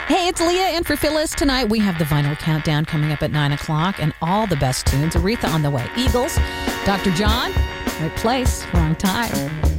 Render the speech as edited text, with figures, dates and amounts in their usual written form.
Hey, it's Leah in for Phyllis. Tonight we have the Vinyl Countdown coming up at 9 o'clock and all the best tunes. Aretha on the way. Eagles, Dr. John, right place, wrong time.